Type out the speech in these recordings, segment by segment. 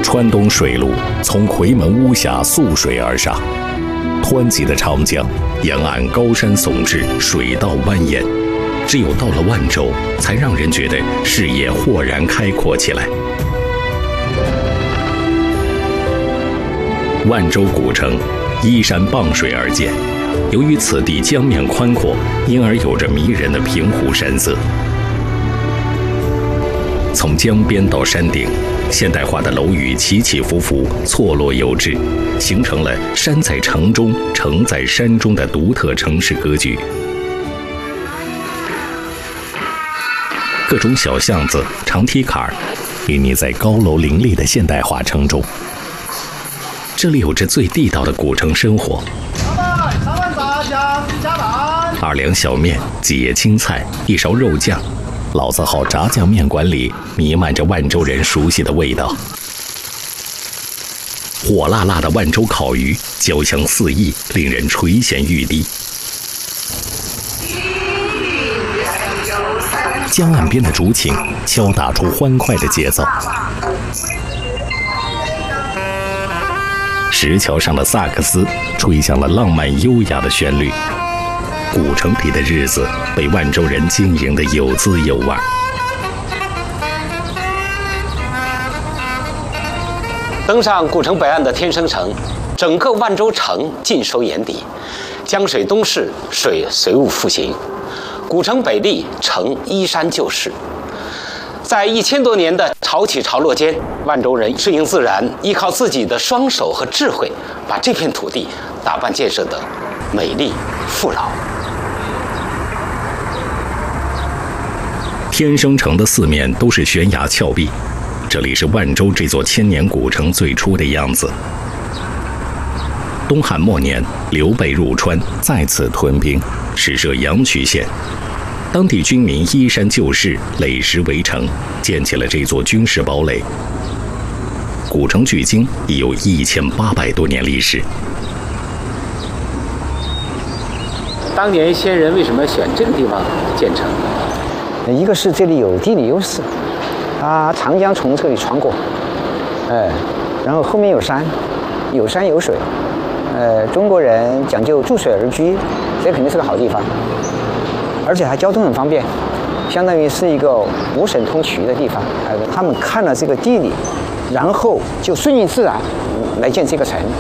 川东水路从夔门巫峡溯水而上，湍急的长江沿岸高山耸峙，水道蜿蜒。只有到了万州，才让人觉得视野豁然开阔起来。万州古城依山傍水而建，由于此地江面宽阔，因而有着迷人的平湖山色。从江边到山顶，现代化的楼宇起起伏伏，错落有致，形成了山在城中、城在山中的独特城市格局。各种小巷子、长梯坎儿，与你在高楼林立的现代化城中。这里有着最地道的古城生活。2两小面，几叶青菜，一勺肉酱。老字号炸酱面馆里弥漫着万州人熟悉的味道。火辣辣的万州烤鱼，焦香四溢，令人垂涎欲滴。江岸边的竹琴敲打出欢快的节奏，石桥上的萨克斯吹响了浪漫优雅的旋律。古城里的日子被万州人经营得有滋有味。 登上古城北岸的天生城，整个万州城尽收眼底，江水东逝，水随物复行。古城北立，城依山就势。在1000多年的潮起潮落间，万州人适应自然，依靠自己的双手和智慧，把这片土地打扮建设得美丽富饶。 天生城的四面都是悬崖峭壁，这里是万州这座千年古城最初的样子。东汉末年，刘备入川，在此屯兵，始设阳曲县。当地军民依山就势，垒石围城，建起了这座军事堡垒。古城距今已有1800多年历史。 当年先人为什么选这个地方建城？ 一个是这里有地理优势，长江从这里穿过，然后后面有山，有山有水，中国人讲究注水而居，这肯定是个好地方，而且还交通很方便，相当于是一个5省通衢的地方。他们看了这个地理，然后就顺应自然来建这个城。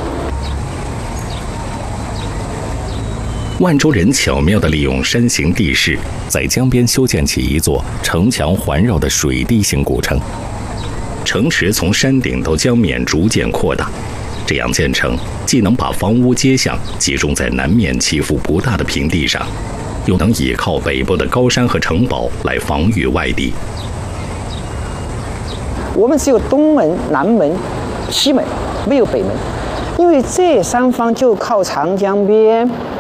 万州人巧妙地利用山形地势，在江边修建起一座城墙环绕的水滴形古城。城池从山顶到江面逐渐扩大，这样建成既能把房屋街巷集中在南面起伏不大的平地上，又能倚靠北部的高山和城堡来防御外敌。 我们只有东门、南门、西门，没有北门，因为这3方就靠长江边。